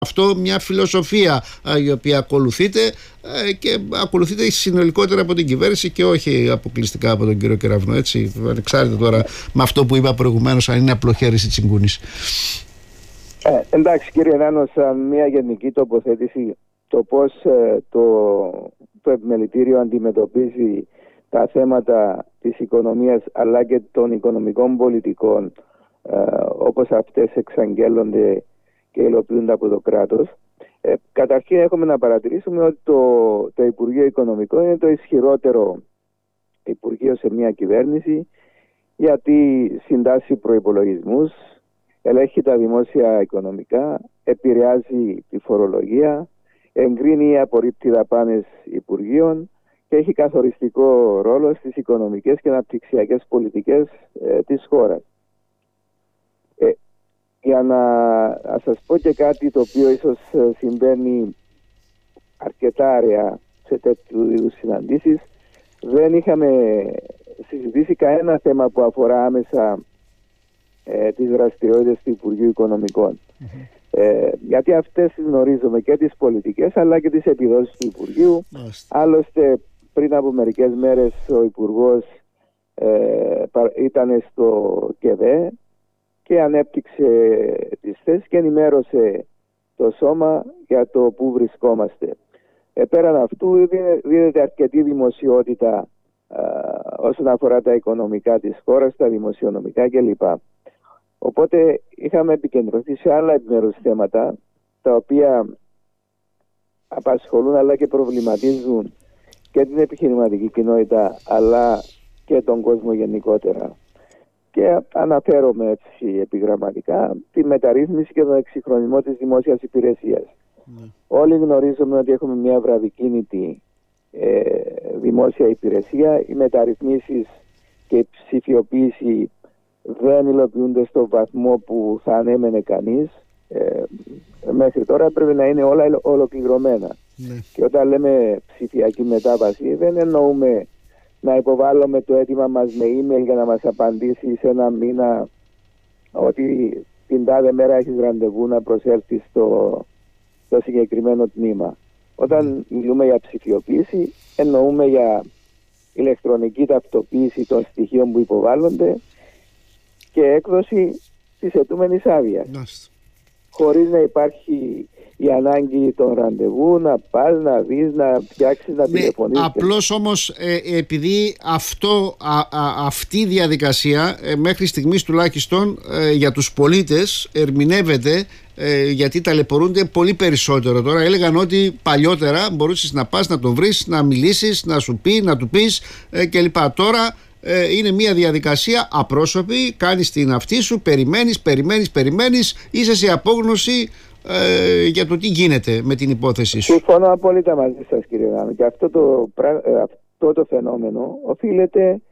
αυτό μια φιλοσοφία η οποία ακολουθείται και ακολουθείται συνολικότερα από την κυβέρνηση και όχι αποκλειστικά από τον κύριο Κεραυνό, έτσι, ανεξάρτητα τώρα με αυτό που είπα προηγουμένως, αν είναι απλοχέρης ή τσιγκούνης. Εντάξει κύριε Νάνο, σαν μια γενική τοποθέτηση, το πώς το επιμελητήριο αντιμετωπίζει τα θέματα της οικονομίας αλλά και των οικονομικών πολιτικών όπως αυτές εξαγγέλλονται και υλοποιούνται από το κράτος. Καταρχήν έχουμε να παρατηρήσουμε ότι το Υπουργείο Οικονομικών είναι το ισχυρότερο Υπουργείο σε μια κυβέρνηση, γιατί συντάσσει προϋπολογισμούς, ελέγχει τα δημόσια οικονομικά, επηρεάζει τη φορολογία, εγκρίνει ή απορρίπτει δαπάνες υπουργείων και έχει καθοριστικό ρόλο στις οικονομικές και αναπτυξιακές πολιτικές της χώρας. Για να σας πω και κάτι το οποίο ίσως συμβαίνει αρκετά αραιά σε τέτοιου είδους συναντήσεις, δεν είχαμε συζητήσει κανένα θέμα που αφορά άμεσα τις δραστηριότητες του Υπουργείου Οικονομικών. Γιατί αυτές γνωρίζουμε και τις πολιτικές αλλά και τις επιδόσεις του Υπουργείου. Άλλωστε πριν από μερικές μέρες ο Υπουργός ήταν στο ΚΕΔΕ και ανέπτυξε τις θέσεις και ενημέρωσε το σώμα για το που βρισκόμαστε. Πέραν αυτού δίδεται αρκετή δημοσιότητα όσον αφορά τα οικονομικά της χώρας, τα δημοσιονομικά κλπ. Οπότε είχαμε επικεντρωθεί σε άλλα επιμέρους θέματα τα οποία απασχολούν αλλά και προβληματίζουν και την επιχειρηματική κοινότητα αλλά και τον κόσμο γενικότερα. Και αναφέρομαι έτσι επιγραμματικά τη μεταρρύθμιση και τον εξυγχρονισμό της δημόσιας υπηρεσίας. Όλοι γνωρίζουμε ότι έχουμε μια βραδικίνητη δημόσια υπηρεσία. Οι μεταρρυθμίσεις και η ψηφιοποίηση δεν υλοποιούνται στο βαθμό που θα ανέμενε κανείς. Μέχρι τώρα πρέπει να είναι όλα ολοκληρωμένα. Και όταν λέμε ψηφιακή μετάβαση δεν εννοούμε να υποβάλλουμε το αίτημα μας με email για να μας απαντήσει σε ένα μήνα ότι την τάδε μέρα έχεις ραντεβού να προσέλθεις στο συγκεκριμένο τμήμα. Όταν μιλούμε για ψηφιοποίηση εννοούμε για ηλεκτρονική ταυτοποίηση των στοιχείων που υποβάλλονται και έκδοση της αιτούμενης άδειας. Χωρίς να υπάρχει η ανάγκη των ραντεβού, να πας, να δεις, να φτιάξεις, να τηλεφωνήσεις. Απλώς όμως επειδή αυτή η διαδικασία μέχρι στιγμής τουλάχιστον για τους πολίτες ερμηνεύεται, γιατί ταλαιπωρούνται πολύ περισσότερο. Τώρα έλεγαν ότι παλιότερα μπορούσες να πας, να τον βρεις, να μιλήσεις, να σου πει, να του πεις κλπ. Τώρα είναι μια διαδικασία απρόσωπη, κάνεις την αυτή σου, περιμένεις, είσαι σε απόγνωση για το τι γίνεται με την υπόθεση σου. Συμφωνώ απόλυτα μαζί σας κύριε Γάμο, και αυτό το φαινόμενο οφείλεται,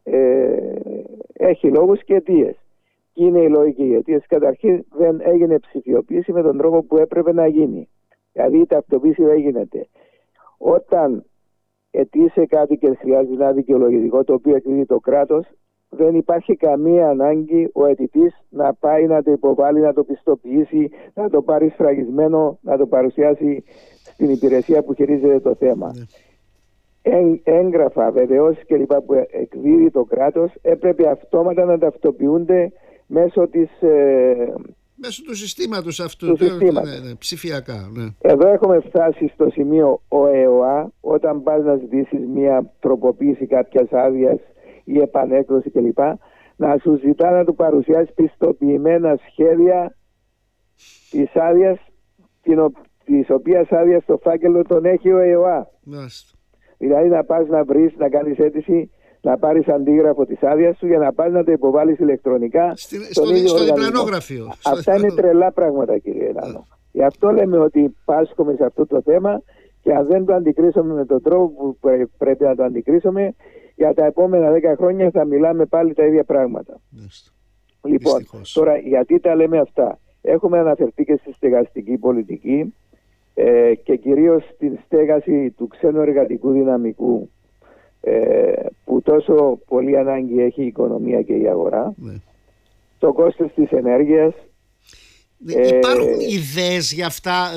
έχει λόγους και αιτίες. Και είναι οι λόγοι και οι αιτίες. Καταρχήν δεν έγινε ψηφιοποίηση με τον τρόπο που έπρεπε να γίνει. Δηλαδή η ταυτοποίηση δεν γίνεται. Όταν αιτείσαι κάτι και χρειάζεται ένα δικαιολογητικό το οποίο εκδίδει το κράτος, δεν υπάρχει καμία ανάγκη ο αιτητής να πάει να το υποβάλει, να το πιστοποιήσει, να το πάρει σφραγισμένο, να το παρουσιάσει στην υπηρεσία που χειρίζεται το θέμα. Έγγραφα, βεβαιώσεις κλπ. Που εκδίδει το κράτος έπρεπε αυτόματα να ταυτοποιούνται μέσω του συστήματος αυτού, ψηφιακά. Ναι. Εδώ έχουμε φτάσει στο σημείο ο ΕΟΑ, όταν πας να ζητήσεις μια τροποποίηση κάποιας άδειας ή επανέκδοση κλπ, να σου ζητά να του παρουσιάσει πιστοποιημένα σχέδια της άδειας, της οποίας άδειας το φάκελο τον έχει ο ΕΟΑ. Δηλαδή να πας να βρεις, να κάνεις αίτηση, να πάρεις αντίγραφο της άδειας σου για να πας να το υποβάλεις ηλεκτρονικά στο διπλανό γραφείο. Αυτά είναι τρελά πράγματα κύριε Νάνο. Γι' αυτό λέμε ότι πάσχουμε σε αυτό το θέμα και αν δεν το αντικρίσουμε με τον τρόπο που πρέπει να το αντικρίσουμε, για τα επόμενα 10 χρόνια θα μιλάμε πάλι τα ίδια πράγματα. Λοιπόν, δυστυχώς. Τώρα γιατί τα λέμε αυτά? Έχουμε αναφερθεί και στη στεγαστική πολιτική και κυρίως στην στέγαση του ξένου εργατικού δυναμικού που τόσο πολύ ανάγκη έχει η οικονομία και η αγορά. Το κόστος της ενέργειας, Υπάρχουν ιδέες για αυτά,